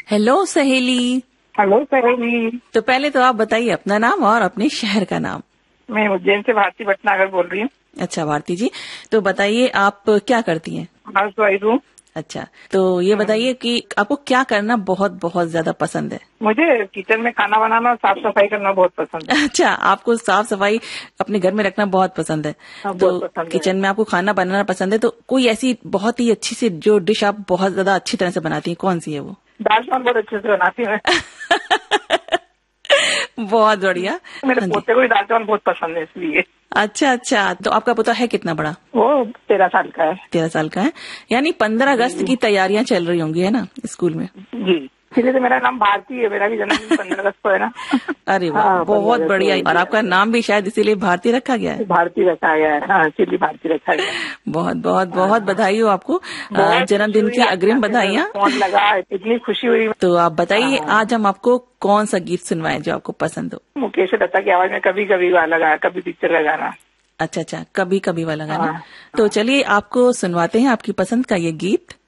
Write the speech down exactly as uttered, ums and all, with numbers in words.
Hello सहेली। Hello सहेली। तो पहले तो आप बताइए अपना नाम और अपने शहर का नाम। मैं उज्जैन से भारती भटनागर बोल रही हूँ। अच्छा भारती जी, तो बताइए आप क्या करती हैं? हाउस वाइफ हूँ। अच्छा, तो ये बताइए कि आपको क्या करना बहुत बहुत ज्यादा पसंद है? मुझे किचन में खाना बनाना और साफ सफाई करना बहुत पसंद है। अच्छा, आपको साफ सफाई अपने घर में रखना बहुत पसंद है। हाँ, तो बहुत पसंद है। किचन में आपको खाना बनाना पसंद है, तो कोई ऐसी बहुत ही अच्छी सी जो डिश आप बहुत ज्यादा अच्छी तरह से बनाती हैं, कौन सी है वो? दाल चावल बहुत अच्छे से बनाती हूँ। बहुत बढ़िया। मेरे हाँ जी। पोते को भी दाल चावल बहुत पसंद है इसलिए। अच्छा अच्छा, तो आपका पोता है कितना बड़ा? वो तेरह साल का है। तेरह साल का है, यानी पंद्रह अगस्त की तैयारियां चल रही होंगी है ना स्कूल में? जी, इसीलिए तो मेरा नाम भारती है। मेरा भी जन्मदिन पंद्रह अगस्त को है ना। अरे वाह, हाँ, बहुत बढ़िया। और आपका नाम भी शायद इसीलिए भारती रखा गया है। भारती रखा गया है। हाँ, इसीलिए भारती रखा गया है। बहुत बहुत बहुत बधाई हो आपको, बहुत जन्मदिन खुशी की हुई अग्रिम आपसे बधाइयाँ। फोन लगा, इतनी खुशी हुई। तो आप बताइए आज हम आपको कौन सा गीत सुनवाएं जो आपको पसंद हो? मुकेश दत्ता की आवाज में कभी कभी वाला गाना, कभी पिक्चर का गाना। अच्छा अच्छा, कभी कभी वाला गाना। हाँ, तो चलिए आपको सुनवाते हैं आपकी पसंद का ये गीत।